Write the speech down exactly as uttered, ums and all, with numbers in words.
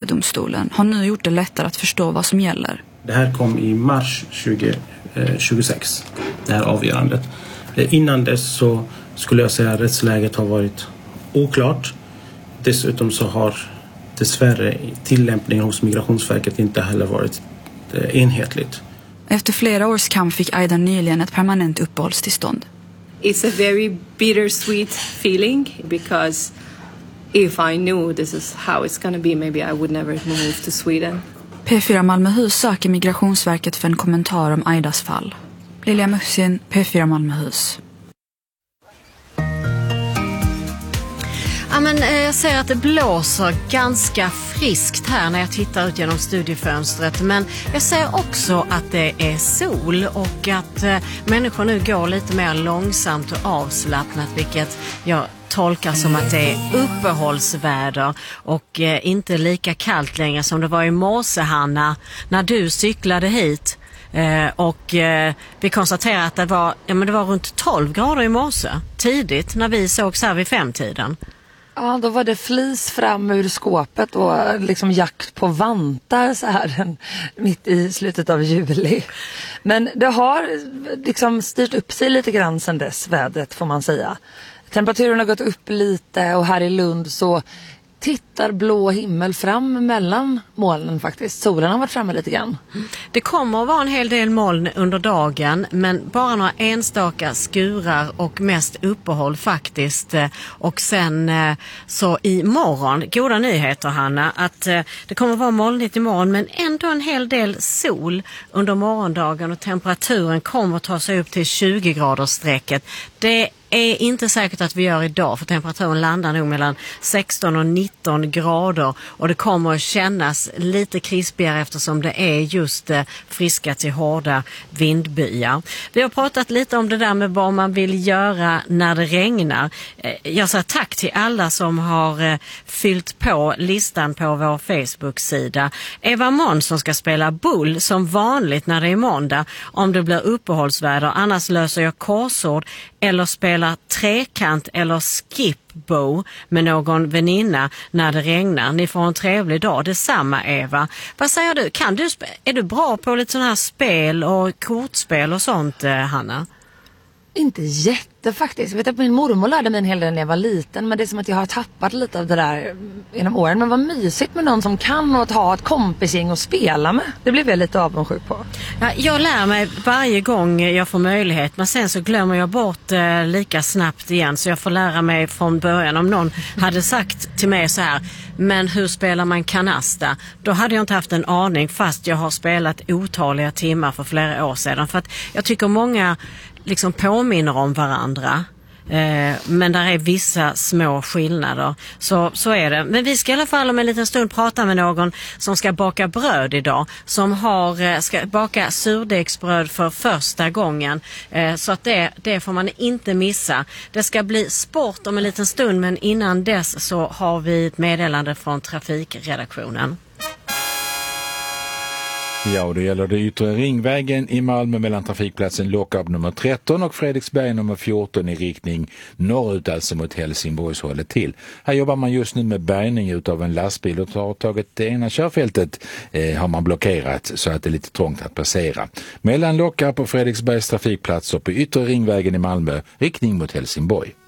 överdomstolen har nu gjort det lättare att förstå vad som gäller. Det här kom i mars tjugo tjugosex, det här avgörandet. Innan dess så skulle jag säga att rättsläget har varit oklart. Dessutom så har dessvärre tillämpningen hos Migrationsverket inte heller varit enhetligt. Efter flera års kamp fick Aida nyligen ett permanent uppehållstillstånd. It's a very bittersweet feeling because if I knew this is how it's going to be, maybe I would never move to Sweden. P fyra Malmöhus söker Migrationsverket för en kommentar om Aidas fall. Lilja Muhsin, P fyra Malmöhus. Ja, men jag ser att det blåser ganska friskt här när jag tittar ut genom studiefönstret. Men jag ser också att det är sol och att eh, människor nu går lite mer långsamt och avslappnat, vilket jag tolkar som att det är uppehållsväder och eh, inte lika kallt längre som det var i morse, Hanna, när du cyklade hit. Eh, och eh, vi konstaterar att det var, ja, men det var runt tolv grader i morse, tidigt när vi sågs här vid femtiden. Ja, då var det flis fram ur skåpet och liksom jakt på vantar så här mitt i slutet av juli. Men det har liksom styrt upp sig lite grann sedan dess, vädret får man säga. Temperaturen har gått upp lite och här i Lund så tittar blå himmel fram mellan molnen faktiskt. Solen har varit framme lite grann. Det kommer att vara en hel del moln under dagen, men bara några enstaka skurar och mest uppehåll faktiskt. Och sen så imorgon, goda nyheter Hanna, att det kommer att vara molnigt imorgon men ändå en hel del sol under morgondagen och temperaturen kommer att ta sig upp till tjugo graders strecket. Det är inte säkert att vi gör idag, för temperaturen landar nog mellan sexton och nitton grader och det kommer att kännas lite krispigare eftersom det är just eh, friska till hårda vindbyar. Vi har pratat lite om det där med vad man vill göra när det regnar. Eh, jag säger tack till alla som har eh, fyllt på listan på vår Facebook-sida. Eva Månsson ska spela bull som vanligt när det är måndag om det blir uppehållsväder, annars löser jag korsord eller spelar trekant eller skipbow med någon väninna när det regnar. Ni får en trevlig dag. Detsamma, Eva. Vad säger du? Kan du är du bra på lite sådana här spel och kortspel och sånt, Hanna? Inte jätte faktiskt. Jag vet att min mormor lärde mig en hel del när jag var liten, men det är som att jag har tappat lite av det där genom åren. Men vad mysigt med någon som kan och ha ett kompisgäng att spela med. Det blev jag lite avundsjuk på. Ja, jag lär mig varje gång jag får möjlighet, men sen så glömmer jag bort eh, lika snabbt igen, så jag får lära mig från början. Om någon hade sagt till mig så här, men hur spelar man kanasta? Då hade jag inte haft en aning, fast jag har spelat otaliga timmar för flera år sedan. För att jag tycker många liksom påminner om varandra. Eh, men där är vissa små skillnader. Så, så är det. Men vi ska i alla fall om en liten stund prata med någon som ska baka bröd idag. Som har, ska baka surdegsbröd för första gången. Eh, så att det, det får man inte missa. Det ska bli sport om en liten stund, men innan dess så har vi ett meddelande från trafikredaktionen. Ja, och det gäller det yttre ringvägen i Malmö mellan trafikplatsen Lockarp nummer tretton och Fredriksberg nummer fjorton i riktning norrut, alltså mot Helsingborgshållet till. Här jobbar man just nu med bärgning utav en lastbil och har tagit det ena körfältet eh, har man blockerat så att det är lite trångt att passera. Mellan Lockarp och Fredriksbergs trafikplatser på yttre ringvägen i Malmö, riktning mot Helsingborg.